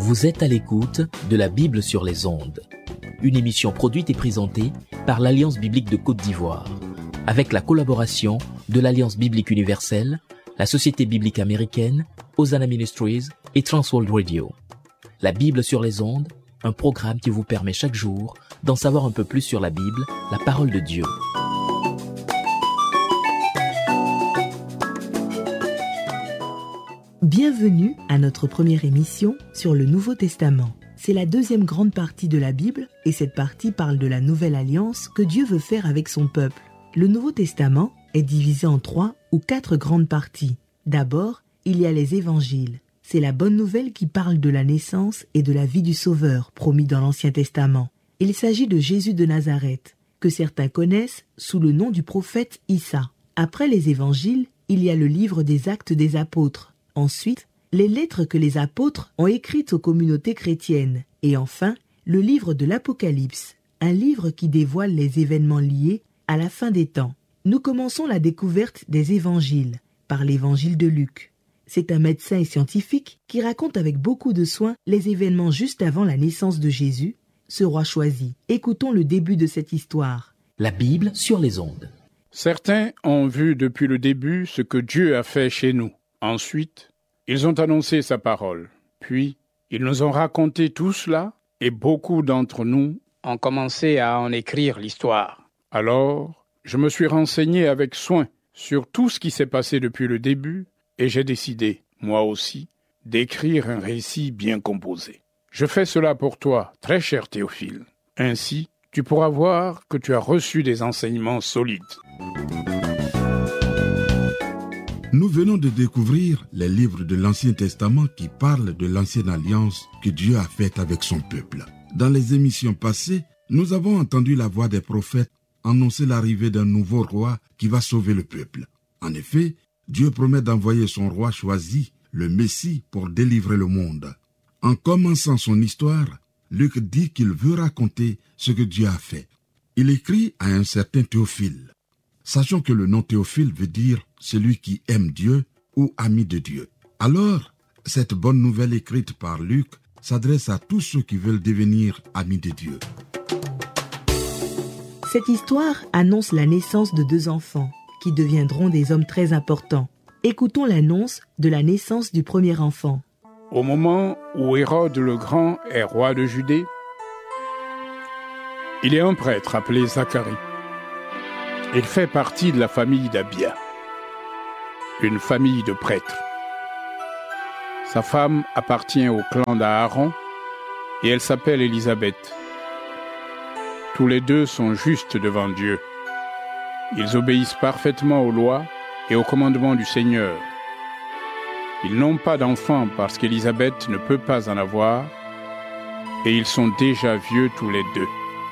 Vous êtes à l'écoute de la Bible sur les ondes, une émission produite et présentée par l'Alliance biblique de Côte d'Ivoire, avec la collaboration de l'Alliance biblique universelle, la Société biblique américaine, Hosanna Ministries et Transworld Radio. La Bible sur les ondes, un programme qui vous permet chaque jour d'en savoir un peu plus sur la Bible, la parole de Dieu. Bienvenue à notre première émission sur le Nouveau Testament. C'est la deuxième grande partie de la Bible et cette partie parle de la nouvelle alliance que Dieu veut faire avec son peuple. Le Nouveau Testament est divisé en 3 ou 4 grandes parties. D'abord, il y a les évangiles. C'est la bonne nouvelle qui parle de la naissance et de la vie du Sauveur promis dans l'Ancien Testament. Il s'agit de Jésus de Nazareth, que certains connaissent sous le nom du prophète Issa. Après les évangiles, il y a le livre des Actes des Apôtres. Ensuite, les lettres que les apôtres ont écrites aux communautés chrétiennes. Et enfin, le livre de l'Apocalypse, un livre qui dévoile les événements liés à la fin des temps. Nous commençons la découverte des évangiles par l'évangile de Luc. C'est un médecin et scientifique qui raconte avec beaucoup de soin les événements juste avant la naissance de Jésus, ce roi choisi. Écoutons le début de cette histoire. La Bible sur les ondes. Certains ont vu depuis le début ce que Dieu a fait chez nous. Ensuite, ils ont annoncé sa parole. Puis, ils nous ont raconté tout cela et beaucoup d'entre nous ont commencé à en écrire l'histoire. Alors, je me suis renseigné avec soin sur tout ce qui s'est passé depuis le début et j'ai décidé, moi aussi, d'écrire un récit bien composé. Je fais cela pour toi, très cher Théophile. Ainsi, tu pourras voir que tu as reçu des enseignements solides. Nous venons de découvrir les livres de l'Ancien Testament qui parlent de l'ancienne alliance que Dieu a faite avec son peuple. Dans les émissions passées, nous avons entendu la voix des prophètes annoncer l'arrivée d'un nouveau roi qui va sauver le peuple. En effet, Dieu promet d'envoyer son roi choisi, le Messie, pour délivrer le monde. En commençant son histoire, Luc dit qu'il veut raconter ce que Dieu a fait. Il écrit à un certain Théophile. Sachons que le nom Théophile veut dire « celui qui aime Dieu » ou « ami de Dieu ». Alors, cette bonne nouvelle écrite par Luc s'adresse à tous ceux qui veulent devenir amis de Dieu. Cette histoire annonce la naissance de 2 enfants qui deviendront des hommes très importants. Écoutons l'annonce de la naissance du premier enfant. Au moment où Hérode le Grand est roi de Judée, il y a un prêtre appelé Zacharie. Il fait partie de la famille d'Abia, une famille de prêtres. Sa femme appartient au clan d'Aaron et elle s'appelle Élisabeth. Tous les deux sont justes devant Dieu. Ils obéissent parfaitement aux lois et aux commandements du Seigneur. Ils n'ont pas d'enfants parce qu'Élisabeth ne peut pas en avoir et ils sont déjà vieux tous les deux.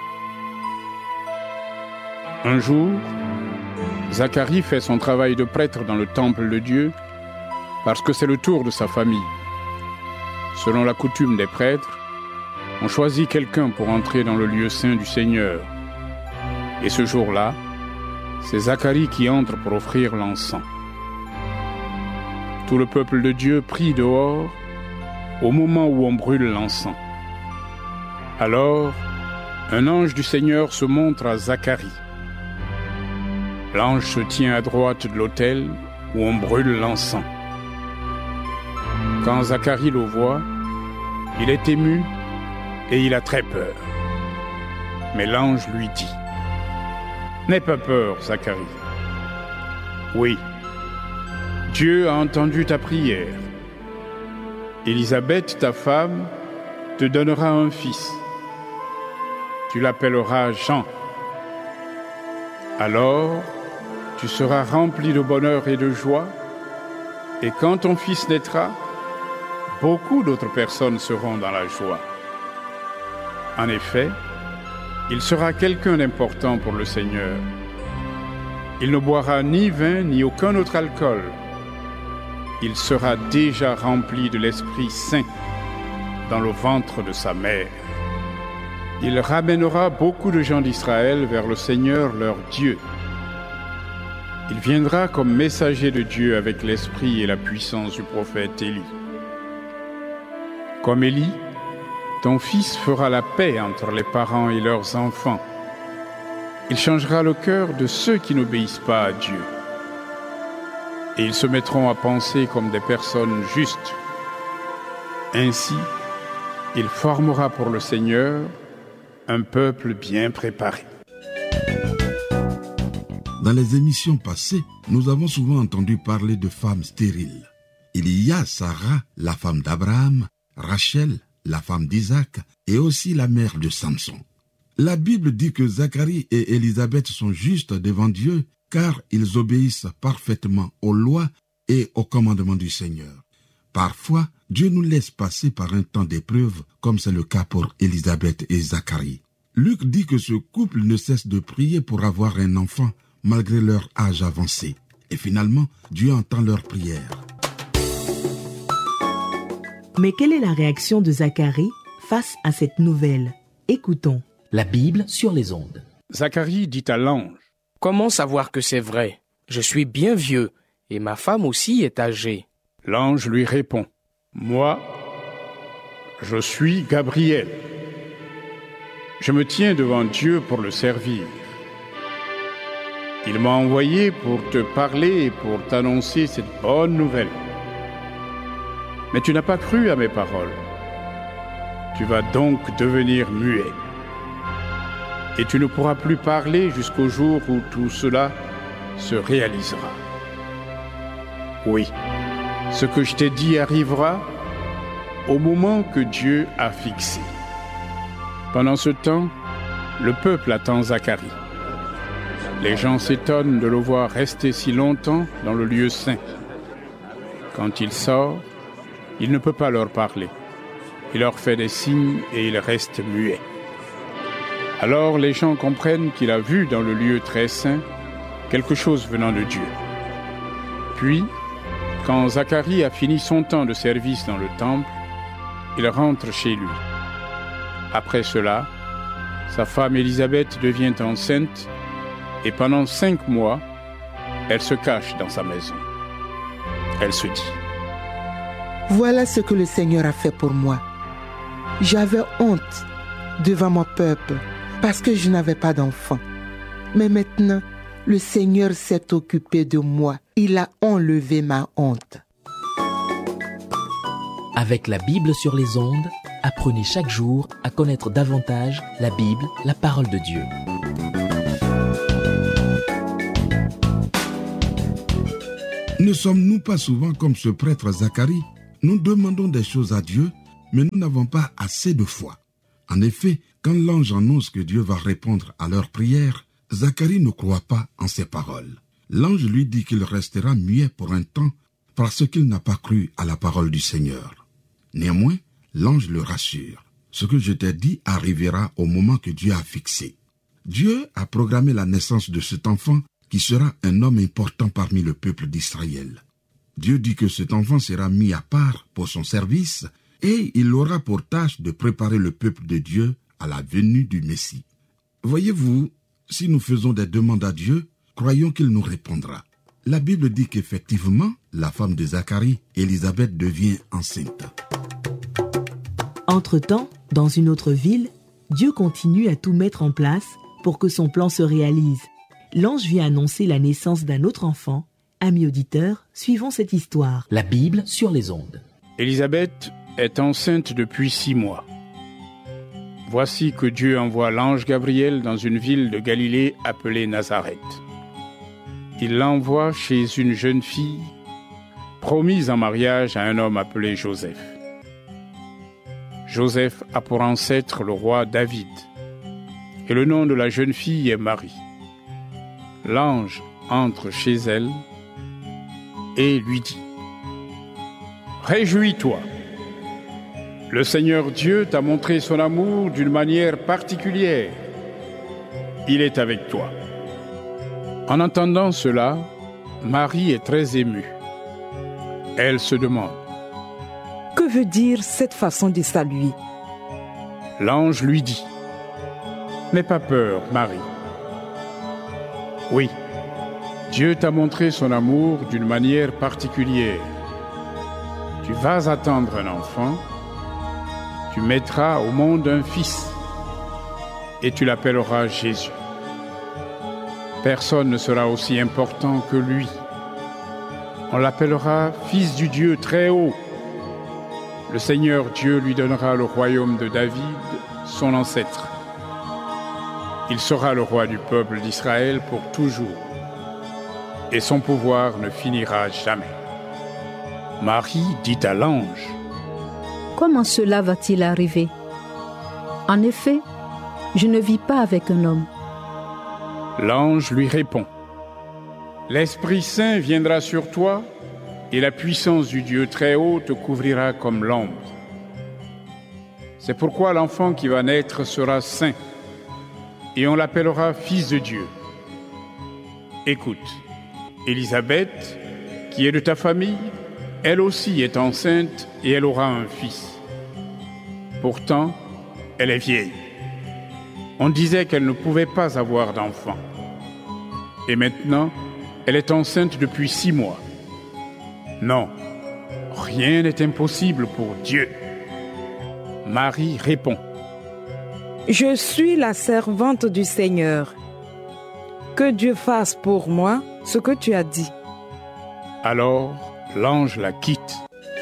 Un jour, Zacharie fait son travail de prêtre dans le temple de Dieu parce que c'est le tour de sa famille. Selon la coutume des prêtres, on choisit quelqu'un pour entrer dans le lieu saint du Seigneur. Et ce jour-là, c'est Zacharie qui entre pour offrir l'encens. Tout le peuple de Dieu prie dehors au moment où on brûle l'encens. Alors, un ange du Seigneur se montre à Zacharie. L'ange se tient à droite de l'autel où on brûle l'encens. Quand Zacharie le voit, il est ému et il a très peur. Mais l'ange lui dit : « N'aie pas peur, Zacharie. Oui, Dieu a entendu ta prière. Élisabeth, ta femme, te donnera un fils. Tu l'appelleras Jean. Alors, tu seras rempli de bonheur et de joie, et quand ton fils naîtra, beaucoup d'autres personnes seront dans la joie. En effet, il sera quelqu'un d'important pour le Seigneur. Il ne boira ni vin ni aucun autre alcool. Il sera déjà rempli de l'Esprit Saint dans le ventre de sa mère. Il ramènera beaucoup de gens d'Israël vers le Seigneur leur Dieu. Il viendra comme messager de Dieu avec l'esprit et la puissance du prophète Élie. Comme Élie, ton fils fera la paix entre les parents et leurs enfants. Il changera le cœur de ceux qui n'obéissent pas à Dieu. Et ils se mettront à penser comme des personnes justes. Ainsi, il formera pour le Seigneur un peuple bien préparé. Dans les émissions passées, nous avons souvent entendu parler de femmes stériles. Il y a Sarah, la femme d'Abraham, Rachel, la femme d'Isaac, et aussi la mère de Samson. La Bible dit que Zacharie et Élisabeth sont justes devant Dieu, car ils obéissent parfaitement aux lois et aux commandements du Seigneur. Parfois, Dieu nous laisse passer par un temps d'épreuve, comme c'est le cas pour Élisabeth et Zacharie. Luc dit que ce couple ne cesse de prier pour avoir un enfant, malgré leur âge avancé. Et finalement, Dieu entend leurs prières. Mais quelle est la réaction de Zacharie face à cette nouvelle? Écoutons. La Bible sur les ondes. Zacharie dit à l'ange: Comment savoir que c'est vrai? Je suis bien vieux, et ma femme aussi est âgée. L'ange lui répond: Moi, je suis Gabriel. Je me tiens devant Dieu pour le servir. Il m'a envoyé pour te parler et pour t'annoncer cette bonne nouvelle. Mais tu n'as pas cru à mes paroles. Tu vas donc devenir muet. Et tu ne pourras plus parler jusqu'au jour où tout cela se réalisera. Oui, ce que je t'ai dit arrivera au moment que Dieu a fixé. Pendant ce temps, le peuple attend Zacharie. Les gens s'étonnent de le voir rester si longtemps dans le lieu saint. Quand il sort, il ne peut pas leur parler. Il leur fait des signes et il reste muet. Alors les gens comprennent qu'il a vu dans le lieu très saint quelque chose venant de Dieu. Puis, quand Zacharie a fini son temps de service dans le temple, il rentre chez lui. Après cela, sa femme Élisabeth devient enceinte et pendant 5 mois, elle se cache dans sa maison. Elle se dit: Voilà ce que le Seigneur a fait pour moi. J'avais honte devant mon peuple parce que je n'avais pas d'enfant. Mais maintenant, le Seigneur s'est occupé de moi. Il a enlevé ma honte. Avec la Bible sur les ondes, apprenez chaque jour à connaître davantage la Bible, la parole de Dieu. Ne sommes-nous pas souvent comme ce prêtre Zacharie? Nous demandons des choses à Dieu, mais nous n'avons pas assez de foi. En effet, quand l'ange annonce que Dieu va répondre à leur prière, Zacharie ne croit pas en ses paroles. L'ange lui dit qu'il restera muet pour un temps parce qu'il n'a pas cru à la parole du Seigneur. Néanmoins, l'ange le rassure. Ce que je t'ai dit arrivera au moment que Dieu a fixé. Dieu a programmé la naissance de cet enfant qui sera un homme important parmi le peuple d'Israël. Dieu dit que cet enfant sera mis à part pour son service et il aura pour tâche de préparer le peuple de Dieu à la venue du Messie. Voyez-vous, si nous faisons des demandes à Dieu, croyons qu'il nous répondra. La Bible dit qu'effectivement, la femme de Zacharie, Élisabeth, devient enceinte. Entre-temps, dans une autre ville, Dieu continue à tout mettre en place pour que son plan se réalise. L'ange vient annoncer la naissance d'un autre enfant. Amis auditeurs, suivons cette histoire. La Bible sur les ondes. Élisabeth est enceinte depuis 6 mois. Voici que Dieu envoie l'ange Gabriel dans une ville de Galilée appelée Nazareth. Il l'envoie chez une jeune fille promise en mariage à un homme appelé Joseph. Joseph a pour ancêtre le roi David, et le nom de la jeune fille est Marie. L'ange entre chez elle et lui dit: Réjouis-toi, le Seigneur Dieu t'a montré son amour d'une manière particulière. Il est avec toi. En entendant cela, Marie est très émue. Elle se demande: Que veut dire cette façon de saluer? L'ange lui dit: N'aie pas peur, Marie. Oui, Dieu t'a montré son amour d'une manière particulière. Tu vas attendre un enfant Tu mettras au monde un fils et tu l'appelleras Jésus. Personne ne sera aussi important que lui. On l'appellera Fils du Dieu très haut. Le Seigneur Dieu lui donnera le royaume de David, son ancêtre. Il sera le roi du peuple d'Israël pour toujours, et son pouvoir ne finira jamais. Marie dit à l'ange: Comment cela va-t-il arriver? En effet, je ne vis pas avec un homme. L'ange lui répond: L'Esprit Saint viendra sur toi, et la puissance du Dieu très haut te couvrira comme l'ombre. C'est pourquoi l'enfant qui va naître sera saint, et on l'appellera Fils de Dieu. Écoute, Élisabeth, qui est de ta famille, elle aussi est enceinte et elle aura un fils. Pourtant, elle est vieille. On disait qu'elle ne pouvait pas avoir d'enfant. Et maintenant, elle est enceinte depuis 6 mois. Non, rien n'est impossible pour Dieu. Marie répond: Je suis la servante du Seigneur. Que Dieu fasse pour moi ce que tu as dit. Alors, l'ange la quitte.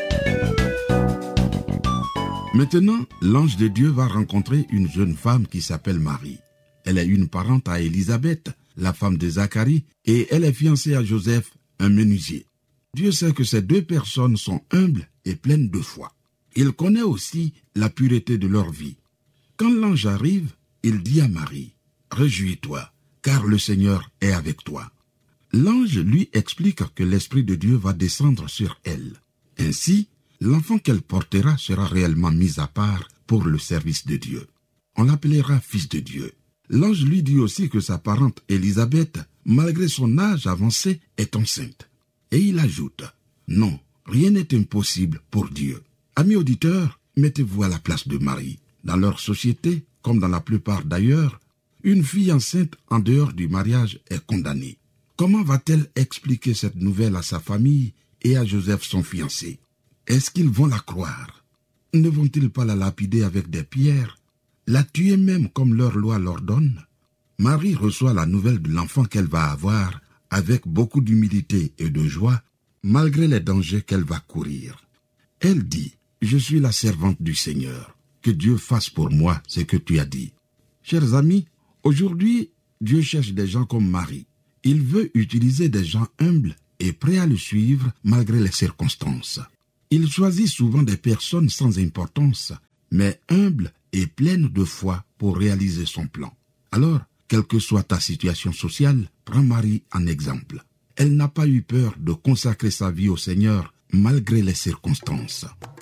Maintenant, l'ange de Dieu va rencontrer une jeune femme qui s'appelle Marie. Elle est une parente à Élisabeth, la femme de Zacharie, et elle est fiancée à Joseph, un menuisier. Dieu sait que ces 2 personnes sont humbles et pleines de foi. Il connaît aussi la pureté de leur vie. Quand l'ange arrive, il dit à Marie: Réjouis-toi, car le Seigneur est avec toi. L'ange lui explique que l'Esprit de Dieu va descendre sur elle. Ainsi, l'enfant qu'elle portera sera réellement mis à part pour le service de Dieu. On l'appellera Fils de Dieu. L'ange lui dit aussi que sa parente Élisabeth, malgré son âge avancé, est enceinte. Et il ajoute: Non, rien n'est impossible pour Dieu. Amis auditeurs, mettez-vous à la place de Marie. Dans leur société, comme dans la plupart d'ailleurs, une fille enceinte en dehors du mariage est condamnée. Comment va-t-elle expliquer cette nouvelle à sa famille et à Joseph, son fiancé? Est-ce qu'ils vont la croire? Ne vont-ils pas la lapider avec des pierres, la tuer même comme leur loi l'ordonne? Marie reçoit la nouvelle de l'enfant qu'elle va avoir avec beaucoup d'humilité et de joie, malgré les dangers qu'elle va courir. Elle dit: Je suis la servante du Seigneur. Que Dieu fasse pour moi ce que tu as dit. Chers amis, aujourd'hui, Dieu cherche des gens comme Marie. Il veut utiliser des gens humbles et prêts à le suivre malgré les circonstances. Il choisit souvent des personnes sans importance, mais humbles et pleines de foi pour réaliser son plan. Alors, quelle que soit ta situation sociale, prends Marie en exemple. Elle n'a pas eu peur de consacrer sa vie au Seigneur malgré les circonstances.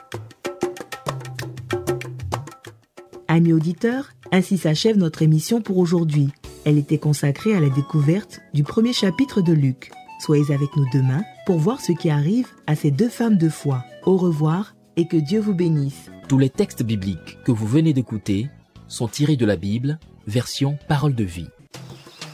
Amis auditeurs, ainsi s'achève notre émission pour aujourd'hui. Elle était consacrée à la découverte du premier chapitre de Luc. Soyez avec nous demain pour voir ce qui arrive à ces 2 femmes de foi. Au revoir et que Dieu vous bénisse. Tous les textes bibliques que vous venez d'écouter sont tirés de la Bible, version Parole de vie.